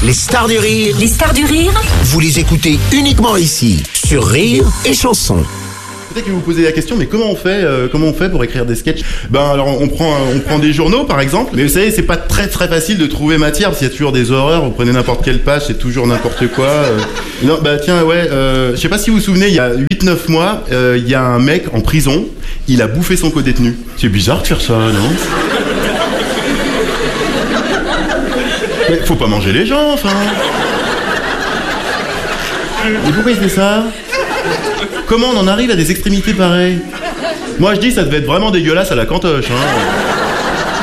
Les stars du rire. Les stars du rire. Vous les écoutez uniquement ici, sur Rire et Chanson. Peut-être que vous vous posez la question, mais comment on fait pour écrire des sketchs? Alors on prend des journaux par exemple, mais vous savez c'est pas très facile de trouver matière parce qu'il y a toujours des horreurs. Vous prenez n'importe quelle page, c'est toujours n'importe quoi. Non je sais pas si vous vous souvenez, il y a 8-9 mois, il y a un mec en prison, il a bouffé son co-détenu. C'est bizarre de faire ça, non? Mais faut pas manger les gens, enfin. Et pourquoi il fait ça? Comment on en arrive à des extrémités pareilles? Moi je dis ça devait être vraiment dégueulasse à la cantoche, hein.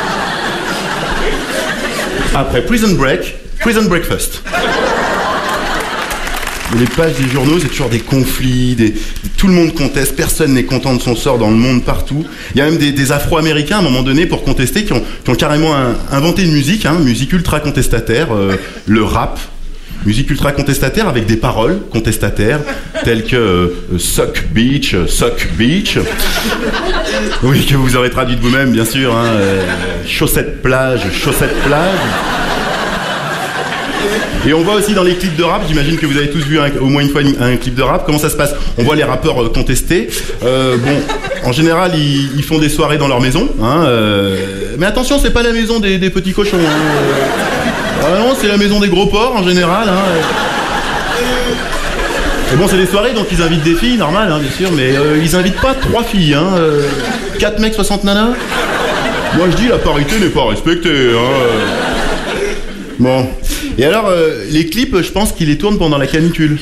Après Prison Break, Prison Breakfast. Les pages des journaux, c'est toujours des conflits, tout le monde conteste, personne n'est content de son sort dans le monde partout. Il y a même des Afro-Américains à un moment donné pour contester qui ont carrément inventé une musique, musique ultra contestataire, le rap. Musique ultra contestataire avec des paroles contestataires telles que Suck Beach. Oui, que vous aurez traduit de vous-même, bien sûr. Chaussettes plage. Et on voit aussi dans les clips de rap, j'imagine que vous avez tous vu au moins une fois un clip de rap, comment ça se passe? On voit les rappeurs contester. En général, ils font des soirées dans leur maison. Mais attention, c'est pas la maison des petits cochons. Non, c'est la maison des gros porcs en général. Et bon, c'est des soirées, donc ils invitent des filles, normal, bien sûr, mais ils invitent pas 3 filles. 4 mecs, 60 nanas. Moi, je dis, la parité n'est pas respectée. Bon. Et alors, les clips, je pense qu'ils les tournent pendant la canicule.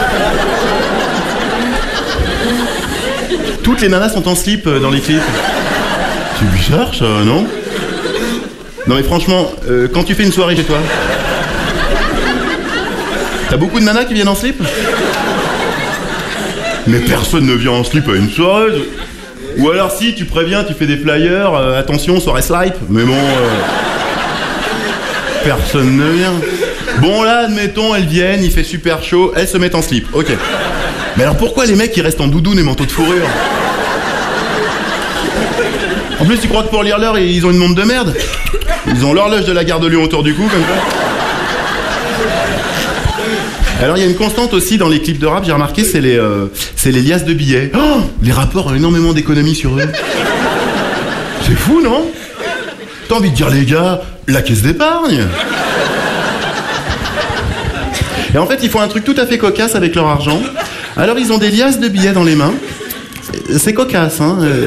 Toutes les nanas sont en slip dans les clips. C'est bizarre, ça, non? Non mais franchement, quand tu fais une soirée chez toi, t'as beaucoup de nanas qui viennent en slip? Mais personne ne vient en slip à une soirée. Ou alors si, tu préviens, tu fais des flyers, attention, soirée slip. Mais bon, personne ne vient. Bon là, admettons, elles viennent, il fait super chaud, elles se mettent en slip, ok. Mais alors pourquoi les mecs ils restent en doudoune et manteau de fourrure? En plus, tu crois que pour lire l'heure, ils ont une montre de merde? Ils ont l'horloge de la gare de Lyon autour du cou, comme ça. Alors, il y a une constante aussi dans les clips de rap, j'ai remarqué, c'est les liasses de billets. Oh, les rappeurs ont énormément d'économies sur eux. C'est fou, non? T'as envie de dire, les gars, la caisse d'épargne. Et en fait, ils font un truc tout à fait cocasse avec leur argent. Alors, ils ont des liasses de billets dans les mains. C'est cocasse,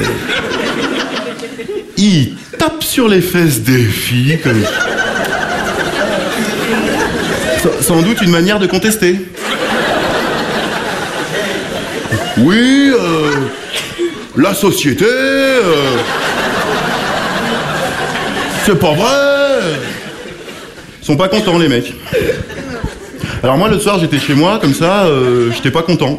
Ils tapent sur les fesses des filles comme... Sans doute une manière de contester. Oui, la société... c'est pas vrai. Ils sont pas contents, les mecs. Alors moi, le soir, j'étais chez moi, comme ça, j'étais pas content.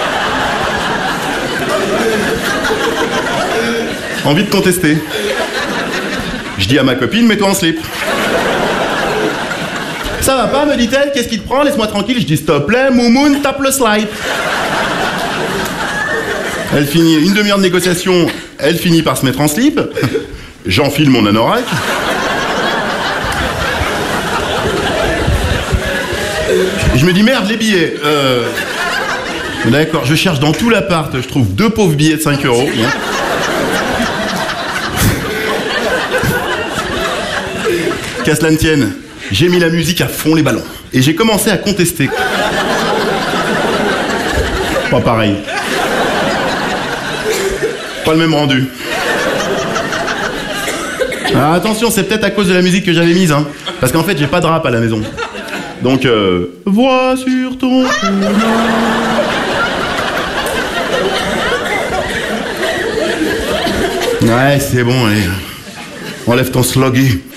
Envie de contester. Je dis à ma copine, mets-toi en slip. Ça va pas, me dit-elle, qu'est-ce qui te prend? Laisse-moi tranquille. Je dis, s'il te plaît, Moumoun, tape le slip. Elle finit, une demi-heure de négociation, elle finit par se mettre en slip. J'enfile mon anorak. Je me dis, merde, les billets. D'accord, je cherche dans tout l'appart, je trouve 2 pauvres billets de 5 €. Qu'à cela ne tienne, j'ai mis la musique à fond les ballons. Et j'ai commencé à contester. Pas pareil. Pas le même rendu. Alors attention, c'est peut-être à cause de la musique que j'avais mise, parce qu'en fait, j'ai pas de rap à la maison. Donc, vois sur ton chemin. Ouais, c'est bon, allez. Enlève ton sloggy.